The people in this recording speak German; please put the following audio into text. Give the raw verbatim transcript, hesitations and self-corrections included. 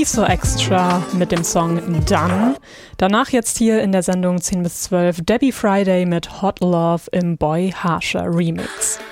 Rezo Extra mit dem Song Done. Danach jetzt hier in der Sendung zehn bis zwölf Debbie Friday mit Hot Love im Boy Harsher Remix.